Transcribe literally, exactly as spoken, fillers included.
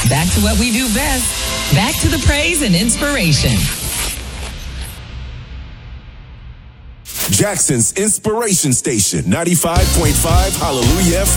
back to what we do best. Back to the praise and inspiration. Jackson's Inspiration Station, ninety-five point five Hallelujah F M.